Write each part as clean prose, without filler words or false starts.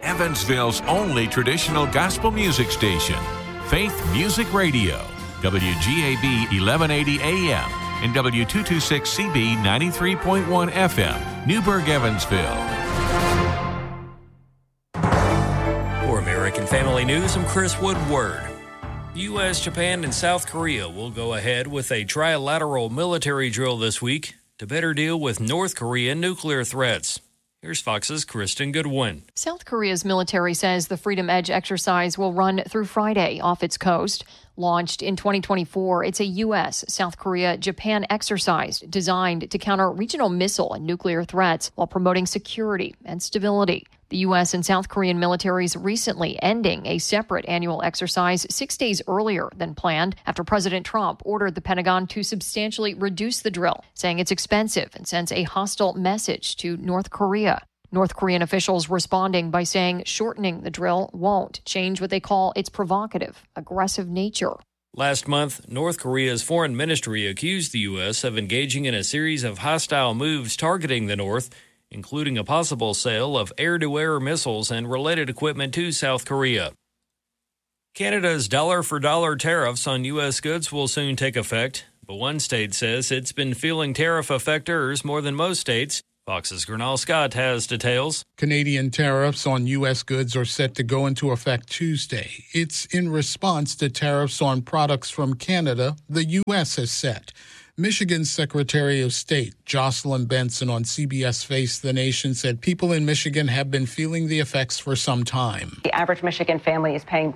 Evansville's only traditional gospel music station, Faith Music Radio, WGAB 1180 AM and W226CB 93.1 FM, Newburgh, Evansville. For American Family News, I'm Chris Woodward. U.S., Japan, and South Korea will go ahead with a trilateral military drill this week to better deal with North Korean nuclear threats. Here's Fox's Kristen Goodwin. South Korea's military says the Freedom Edge exercise will run through Friday off its coast. Launched in 2024, it's a U.S., South Korea, Japan exercise designed to counter regional missile and nuclear threats while promoting security and stability. The U.S. and South Korean militaries recently ending a separate annual exercise 6 days earlier than planned after President Trump ordered the Pentagon to substantially reduce the drill, saying it's expensive and sends a hostile message to North Korea. North Korean officials responding by saying shortening the drill won't change what they call its provocative, aggressive nature. Last month, North Korea's foreign ministry accused the U.S. of engaging in a series of hostile moves targeting the North, including a possible sale of air-to-air missiles and related equipment to South Korea. Canada's dollar-for-dollar tariffs on U.S. goods will soon take effect, but one state says it's been feeling tariff effectors more than most states. Fox's Gernal Scott has details. Canadian tariffs on U.S. goods are set to go into effect Tuesday. It's in response to tariffs on products from Canada the U.S. has set. Michigan's Secretary of State, Jocelyn Benson, on CBS Face the Nation said people in Michigan have been feeling the effects for some time. The average Michigan family is paying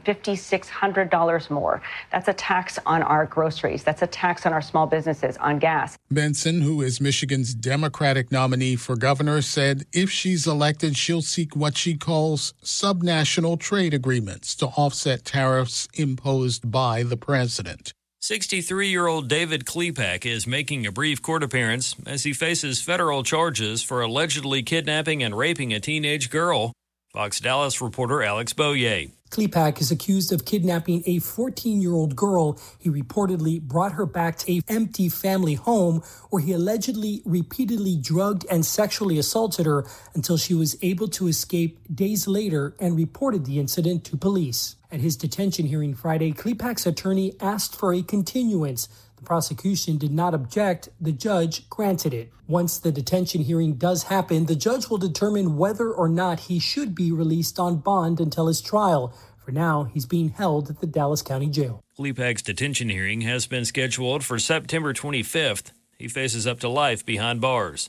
$5,600 more. That's a tax on our groceries. That's a tax on our small businesses, on gas. Benson, who is Michigan's Democratic nominee for governor, said if she's elected, she'll seek what she calls subnational trade agreements to offset tariffs imposed by the president. 63-year-old David Klepak is making a brief court appearance as he faces federal charges for allegedly kidnapping and raping a teenage girl. Fox Dallas reporter Alex Boyer. Klepak is accused of kidnapping a 14-year-old girl. He reportedly brought her back to an empty family home where he allegedly repeatedly drugged and sexually assaulted her until she was able to escape days later and reported the incident to police. At his detention hearing Friday, Klepak's attorney asked for a continuance. The prosecution did not object. The judge granted it. Once the detention hearing does happen, the judge will determine whether or not he should be released on bond until his trial. For now, he's being held at the Dallas County Jail. Klepak's detention hearing has been scheduled for September 25th. He faces up to life behind bars.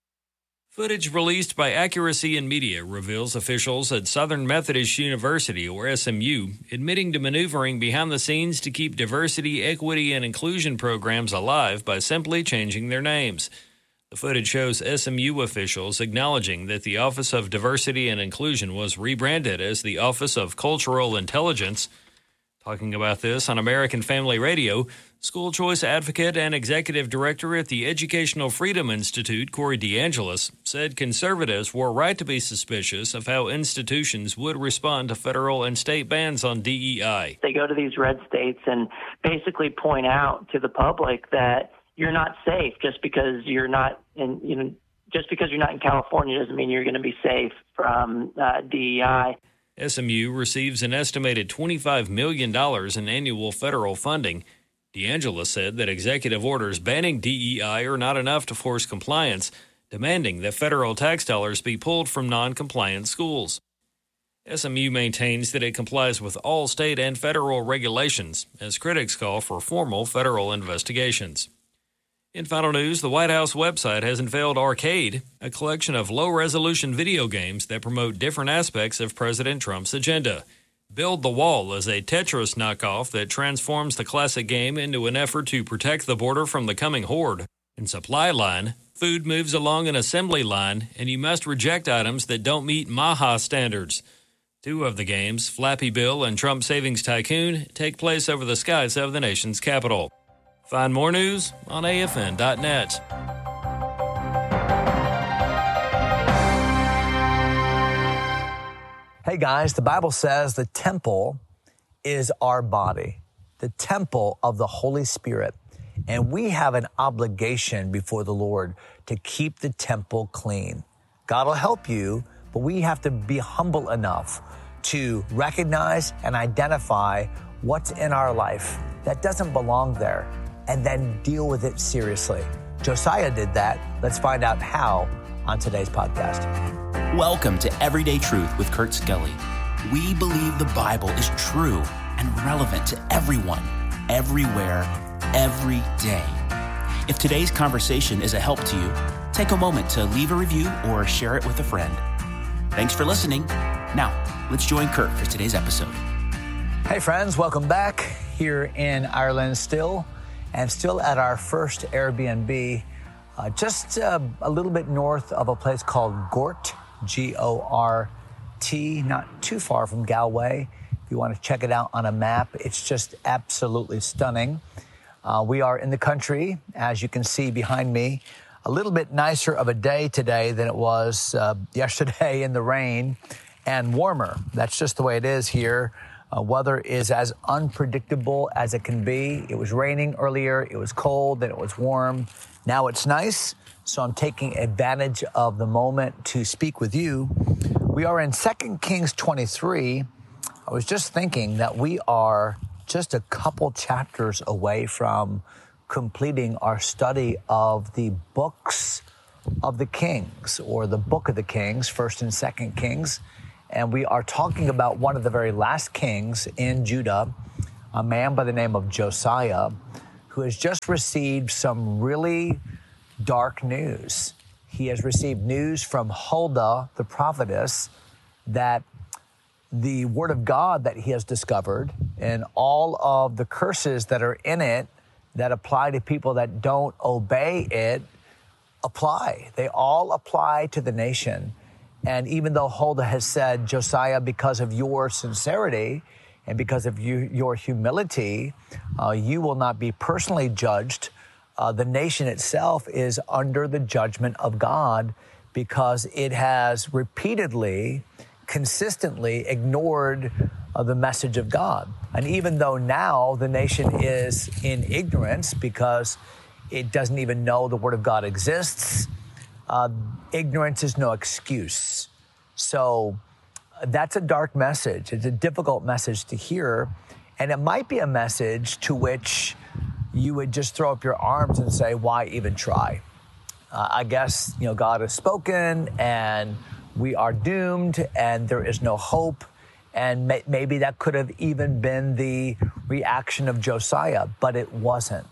Footage released by Accuracy in Media reveals officials at Southern Methodist University, or SMU, admitting to maneuvering behind the scenes to keep diversity, equity, and inclusion programs alive by simply changing their names. The footage shows SMU officials acknowledging that the Office of Diversity and Inclusion was rebranded as the Office of Cultural Intelligence. Talking about this on American Family Radio, school choice advocate and executive director at the Educational Freedom Institute, Corey DeAngelis, said conservatives were right to be suspicious of how institutions would respond to federal and state bans on DEI. They go to these red states and basically point out to the public that you're not safe just because you're not in, just because you're not in California doesn't mean you're going to be safe from DEI. SMU receives an estimated $25 million in annual federal funding. DeAngelis said that executive orders banning DEI are not enough to force compliance, demanding that federal tax dollars be pulled from non-compliant schools. SMU maintains that it complies with all state and federal regulations, as critics call for formal federal investigations. In final news, the White House website has unveiled Arcade, a collection of low-resolution video games that promote different aspects of President Trump's agenda. Build the Wall is a Tetris knockoff that transforms the classic game into an effort to protect the border from the coming horde. In Supply Line, food moves along an assembly line, and you must reject items that don't meet MAHA standards. Two of the games, Flappy Bill and Trump Savings Tycoon, take place over the skies of the nation's capital. Find more news on AFN.net. Hey guys, the Bible says the temple is our body, the temple of the Holy Spirit. And we have an obligation before the Lord to keep the temple clean. God will help you, but we have to be humble enough to recognize and identify what's in our life that doesn't belong there and then deal with it seriously. Josiah did that. Let's find out how on today's podcast. Welcome to Everyday Truth with Kurt Skelly. We believe the Bible is true and relevant to everyone, everywhere, every day. If today's conversation is a help to you, take a moment to leave a review or share it with a friend. Thanks for listening. Now, let's join Kurt for today's episode. Hey friends, welcome back here in Ireland still at our first Airbnb, just a little bit north of a place called Gort, G-O-R-T, not too far from Galway. If you want to check it out on a map, it's just absolutely stunning. We are in the country, as you can see behind me, a little bit nicer of a day today than it was yesterday in the rain, and warmer. That's just the way it is here. Weather is as unpredictable as it can be. It was raining earlier, it was cold, then it was warm. Now it's nice, so I'm taking advantage of the moment to speak with you. We are in 2 Kings 23. I was just thinking that we are just a couple chapters away from completing our study of the books of the Kings, or the book of the Kings, 1st and 2nd Kings. And we are talking about one of the very last kings in Judah, a man by the name of Josiah, who has just received some really dark news. He has received news from Huldah, the prophetess, that the word of God that he has discovered and all of the curses that are in it that apply to people that don't obey it apply. They all apply to the nation. And even though Huldah has said, Josiah, because of your sincerity and because of your humility, you will not be personally judged, the nation itself is under the judgment of God because it has repeatedly, consistently ignored the message of God. And even though now the nation is in ignorance because it doesn't even know the word of God exists, ignorance is no excuse. So that's a dark message. It's a difficult message to hear. And it might be a message to which you would just throw up your arms and say, why even try? I guess, God has spoken and we are doomed and there is no hope. And maybe that could have even been the reaction of Josiah, but it wasn't.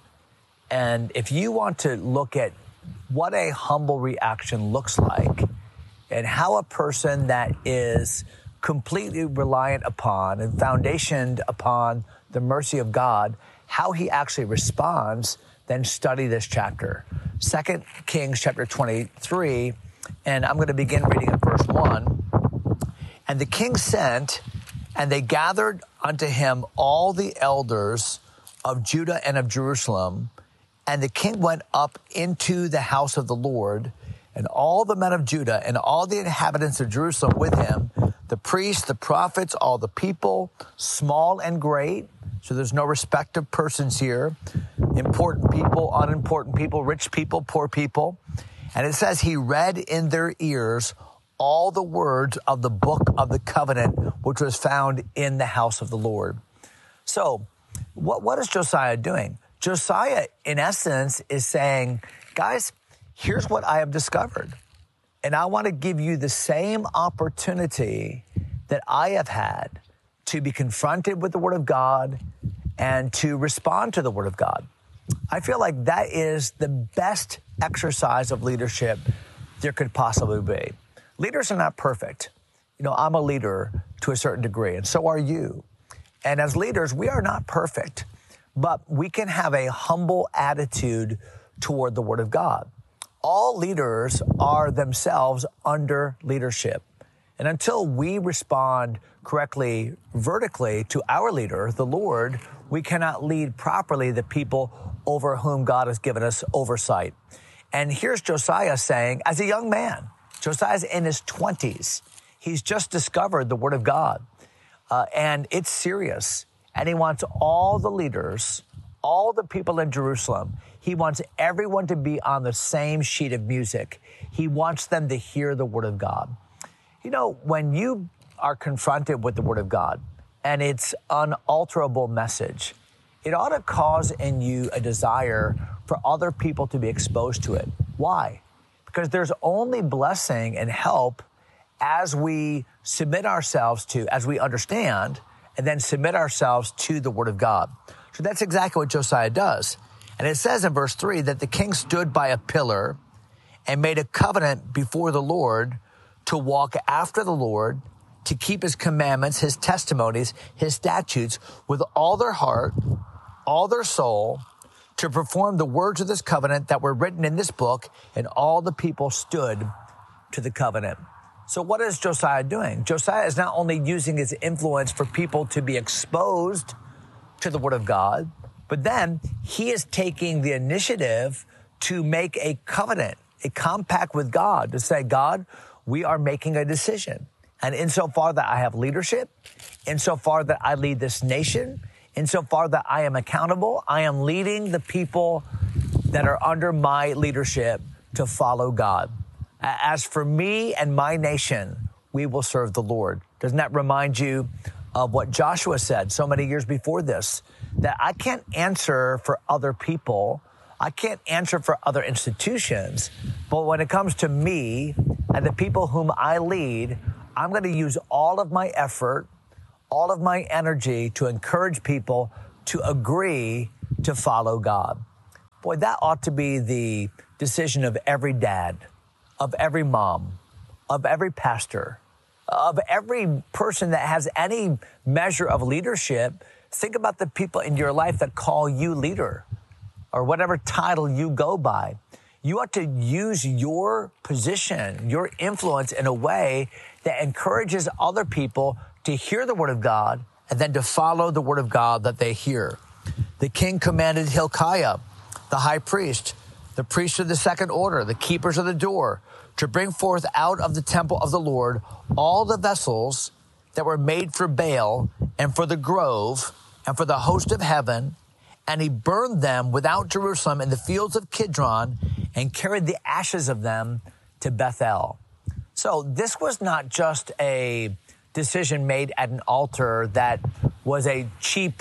And if you want to look at what a humble reaction looks like and how a person that is completely reliant upon and foundationed upon the mercy of God, how he actually responds, then study this chapter. 2 Kings chapter 23, and I'm going to begin reading at verse 1. And the king sent, and they gathered unto him all the elders of Judah and of Jerusalem. And the king went up into the house of the Lord, and all the men of Judah and all the inhabitants of Jerusalem with him, the priests, the prophets, all the people, small and great. So there's no respect of persons here. Important people, unimportant people, rich people, poor people. And it says he read in their ears all the words of the book of the covenant, which was found in the house of the Lord. So what is Josiah doing? Josiah, in essence, is saying, guys, here's what I have discovered. And I want to give you the same opportunity that I have had to be confronted with the Word of God and to respond to the Word of God. I feel like that is the best exercise of leadership there could possibly be. Leaders are not perfect. I'm a leader to a certain degree, and so are you. And as leaders, we are not perfect, but we can have a humble attitude toward the Word of God. All leaders are themselves under leadership. And until we respond correctly, vertically to our leader, the Lord, we cannot lead properly the people over whom God has given us oversight. And here's Josiah saying, as a young man, Josiah's in his 20s. He's just discovered the Word of God. And it's serious. And he wants all the leaders, all the people in Jerusalem, he wants everyone to be on the same sheet of music. He wants them to hear the Word of God. You know, when you are confronted with the Word of God and its unalterable message, it ought to cause in you a desire for other people to be exposed to it. Why? Because there's only blessing and help as we submit ourselves to, as we understand, and then submit ourselves to the Word of God. So that's exactly what Josiah does. And it says in verse 3 that the king stood by a pillar and made a covenant before the Lord to walk after the Lord, to keep his commandments, his testimonies, his statutes with all their heart, all their soul, to perform the words of this covenant that were written in this book, and all the people stood to the covenant. So what is Josiah doing? Josiah is not only using his influence for people to be exposed to the Word of God, but then he is taking the initiative to make a covenant, a compact with God, to say, God, we are making a decision. And insofar that I have leadership, insofar that I lead this nation, insofar that I am accountable, I am leading the people that are under my leadership to follow God. As for me and my nation, we will serve the Lord. Doesn't that remind you of what Joshua said so many years before this? That I can't answer for other people. I can't answer for other institutions. But when it comes to me and the people whom I lead, I'm going to use all of my effort, all of my energy to encourage people to agree to follow God. Boy, that ought to be the decision of every dad, of every mom, of every pastor, of every person that has any measure of leadership. Think about the people in your life that call you leader or whatever title you go by. You ought to use your position, your influence in a way that encourages other people to hear the Word of God and then to follow the Word of God that they hear. The king commanded Hilkiah, the high priest, the priests of the second order, the keepers of the door, to bring forth out of the temple of the Lord all the vessels that were made for Baal and for the grove and for the host of heaven. And he burned them without Jerusalem in the fields of Kidron and carried the ashes of them to Bethel. So this was not just a decision made at an altar that was a cheap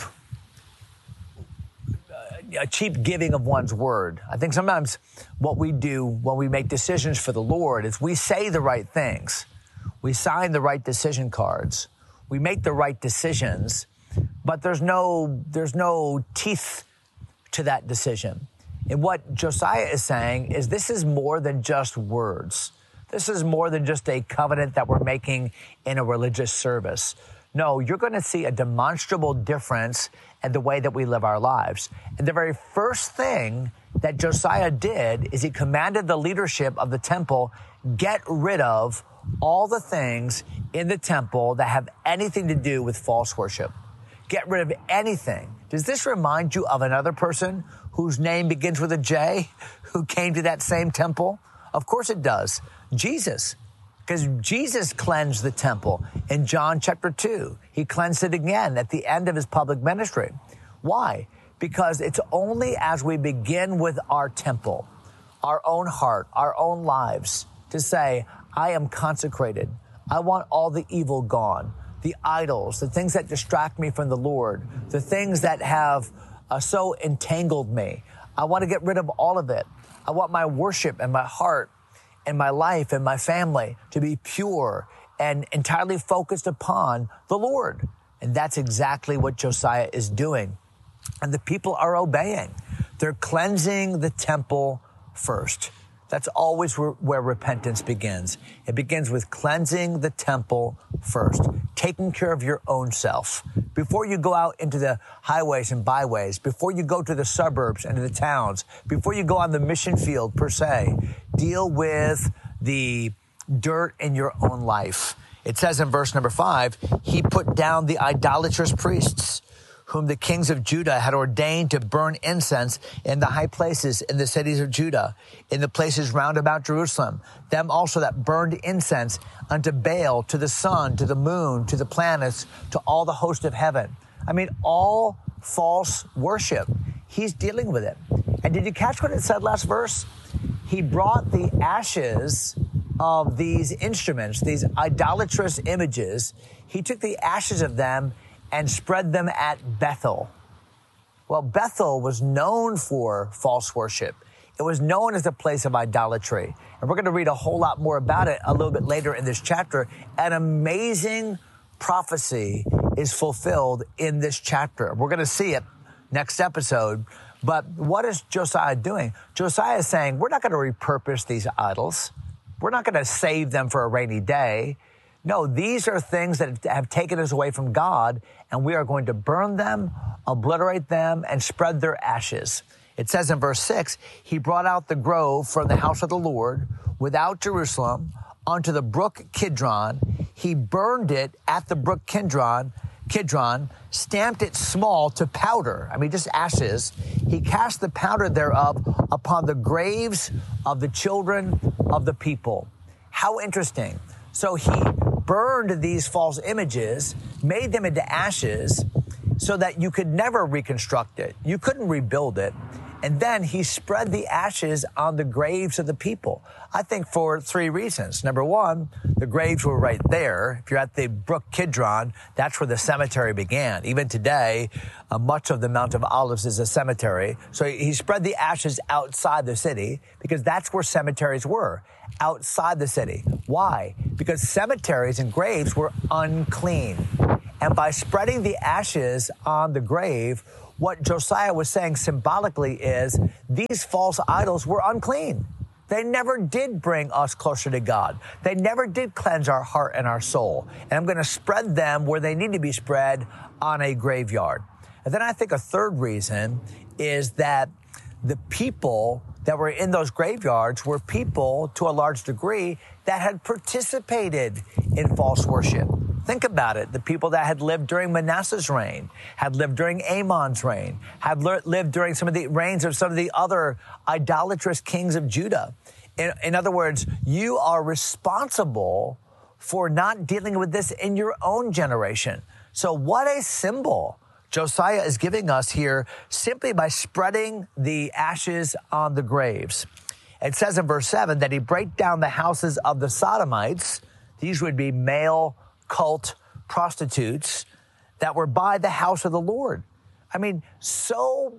giving of one's word. I think sometimes what we do when we make decisions for the Lord is we say the right things. We sign the right decision cards. We make the right decisions, but there's no teeth to that decision. And what Josiah is saying is this is more than just words. This is more than just a covenant that we're making in a religious service. No, you're going to see a demonstrable difference in the way that we live our lives. And the very first thing that Josiah did is he commanded the leadership of the temple, get rid of all the things in the temple that have anything to do with false worship. Get rid of anything. Does this remind you of another person whose name begins with a J who came to that same temple? Of course it does. Jesus. Because Jesus cleansed the temple in John chapter 2. He cleansed it again at the end of his public ministry. Why? Because it's only as we begin with our temple, our own heart, our own lives, to say, I am consecrated. I want all the evil gone, the idols, the things that distract me from the Lord, the things that have so entangled me. I want to get rid of all of it. I want my worship and my heart and my life and my family to be pure and entirely focused upon the Lord. And that's exactly what Josiah is doing. And the people are obeying. They're cleansing the temple first. That's always where repentance begins. It begins with cleansing the temple first, taking care of your own self. Before you go out into the highways and byways, before you go to the suburbs and to the towns, before you go on the mission field per se, deal with the dirt in your own life. It says in verse number 5, he put down the idolatrous priests whom the kings of Judah had ordained to burn incense in the high places in the cities of Judah, in the places round about Jerusalem, them also that burned incense unto Baal, to the sun, to the moon, to the planets, to all the host of heaven. I mean, all false worship. He's dealing with it. And did you catch what it said last verse? He brought the ashes of these instruments, these idolatrous images, he took the ashes of them and spread them at Bethel. Well, Bethel was known for false worship. It was known as a place of idolatry. And we're going to read a whole lot more about it a little bit later in this chapter. An amazing prophecy is fulfilled in this chapter. We're going to see it next episode. But what is Josiah doing? Josiah is saying, we're not going to repurpose these idols. We're not going to save them for a rainy day. No, these are things that have taken us away from God, and we are going to burn them, obliterate them, and spread their ashes. It says in verse 6, he brought out the grove from the house of the Lord without Jerusalem onto the brook Kidron. He burned it at the brook Kidron, stamped it small to powder. I mean, just ashes. He cast the powder thereof upon the graves of the children of the people. How interesting. So he burned these false images, made them into ashes so that you could never reconstruct it. You couldn't rebuild it. And then he spread the ashes on the graves of the people. I think for three reasons. Number one, the graves were right there. If you're at the brook Kidron, that's where the cemetery began. Even today, much of the Mount of Olives is a cemetery. So he spread the ashes outside the city because that's where cemeteries were, outside the city. Why? Because cemeteries and graves were unclean. And by spreading the ashes on the grave, what Josiah was saying symbolically is these false idols were unclean. They never did bring us closer to God. They never did cleanse our heart and our soul. And I'm going to spread them where they need to be spread, on a graveyard. And then I think a third reason is that the people that were in those graveyards were people, to a large degree, that had participated in false worship. Think about it. The people that had lived during Manasseh's reign, had lived during Amon's reign, had lived during some of the reigns of some of the other idolatrous kings of Judah. In other words, you are responsible for not dealing with this in your own generation. So what a symbol Josiah is giving us here simply by spreading the ashes on the graves. It says in verse 7 that he brake down the houses of the Sodomites. These would be male cult prostitutes that were by the house of the Lord. I mean, so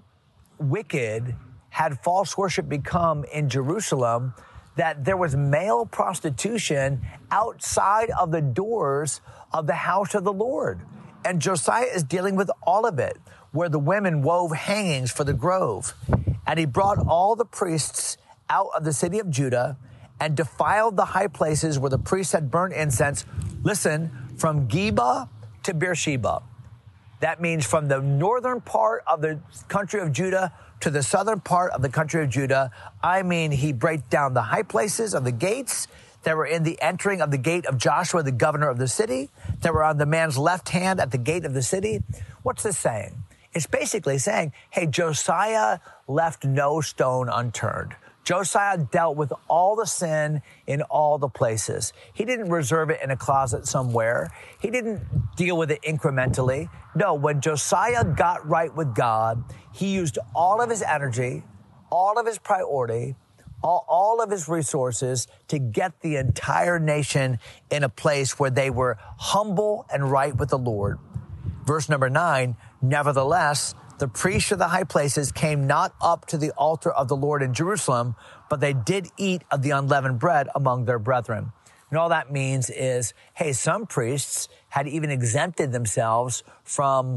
wicked had false worship become in Jerusalem that there was male prostitution outside of the doors of the house of the Lord. And Josiah is dealing with all of it, where the women wove hangings for the grove. And he brought all the priests out of the city of Judah and defiled the high places where the priests had burned incense. Listen, from Geba to Beersheba. That means from the northern part of the country of Judah to the southern part of the country of Judah. I mean, he brake down the high places of the gates that were in the entering of the gate of Joshua, the governor of the city, that were on the man's left hand at the gate of the city. What's this saying? It's basically saying, hey, Josiah left no stone unturned. Josiah dealt with all the sin in all the places. He didn't reserve it in a closet somewhere. He didn't deal with it incrementally. No, when Josiah got right with God, he used all of his energy, all of his priority, all of his resources to get the entire nation in a place where they were humble and right with the Lord. Verse number 9, nevertheless, the priests of the high places came not up to the altar of the Lord in Jerusalem, but they did eat of the unleavened bread among their brethren. And all that means is, hey, some priests had even exempted themselves from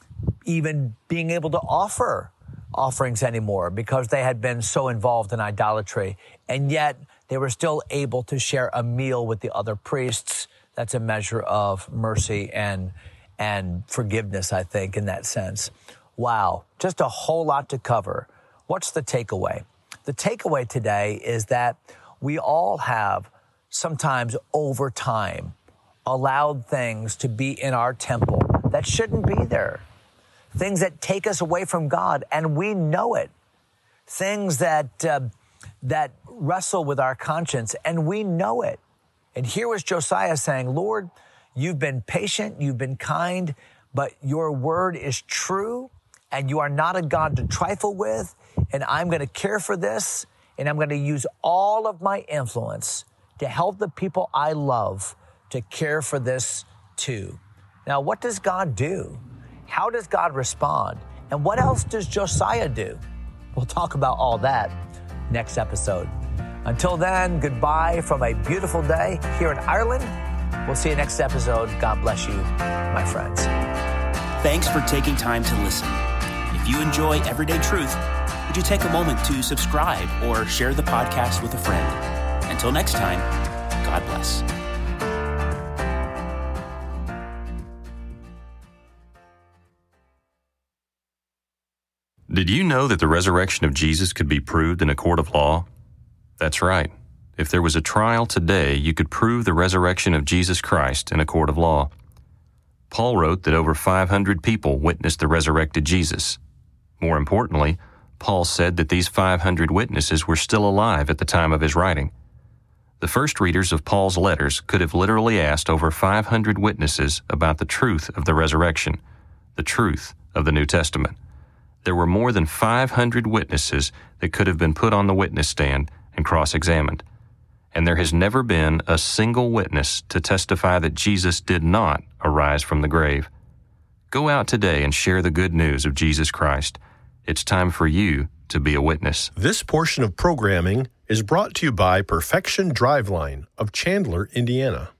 even being able to offer offerings anymore because they had been so involved in idolatry. And yet they were still able to share a meal with the other priests. That's a measure of mercy and forgiveness, I think, in that sense. Wow, just a whole lot to cover. What's the takeaway? The takeaway today is that we all have sometimes over time allowed things to be in our temple that shouldn't be there. Things that take us away from God, and we know it. Things that wrestle with our conscience, and we know it. And here was Josiah saying, Lord, you've been patient, you've been kind, but your word is true, and you are not a God to trifle with, and I'm going to care for this, and I'm going to use all of my influence to help the people I love to care for this too. Now, what does God do? How does God respond? And what else does Josiah do? We'll talk about all that next episode. Until then, goodbye from a beautiful day here in Ireland. We'll see you next episode. God bless you, my friends. Thanks for taking time to listen. If you enjoy Everyday Truth, would you take a moment to subscribe or share the podcast with a friend? Until next time, God bless. Did you know that the resurrection of Jesus could be proved in a court of law? That's right. If there was a trial today, you could prove the resurrection of Jesus Christ in a court of law. Paul wrote that over 500 people witnessed the resurrected Jesus. More importantly, Paul said that these 500 witnesses were still alive at the time of his writing. The first readers of Paul's letters could have literally asked over 500 witnesses about the truth of the resurrection, the truth of the New Testament. There were more than 500 witnesses that could have been put on the witness stand and cross-examined. And there has never been a single witness to testify that Jesus did not arise from the grave. Go out today and share the good news of Jesus Christ. It's time for you to be a witness. This portion of programming is brought to you by Perfection Driveline of Chandler, Indiana.